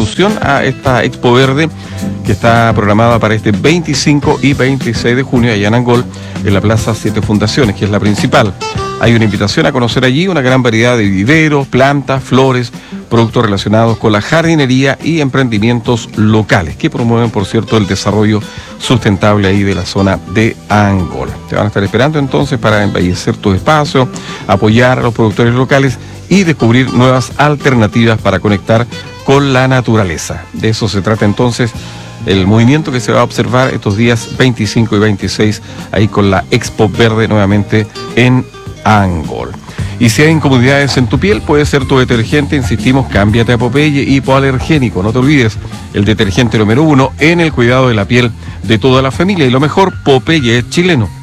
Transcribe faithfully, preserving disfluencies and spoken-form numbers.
alusión a esta Expo Verde que está programada para este veinticinco y veintiséis de junio allá en Angol, en la Plaza Siete Fundaciones, que es la principal. Hay una invitación a conocer allí una gran variedad de viveros, plantas, flores, productos relacionados con la jardinería y emprendimientos locales, que promueven, por cierto, el desarrollo sustentable ahí de la zona de Angol. Te van a estar esperando entonces para embellecer tu espacio, apoyar a los productores locales y descubrir nuevas alternativas para conectar con la naturaleza. De eso se trata entonces el movimiento que se va a observar estos días veinticinco y veintiséis ahí con la Expo Verde nuevamente en Angol. Y si hay incomodidades en tu piel, puede ser tu detergente, insistimos, cámbiate a Popeye hipoalergénico. No te olvides, el detergente número uno en el cuidado de la piel de toda la familia. Y lo mejor, Popeye es chileno.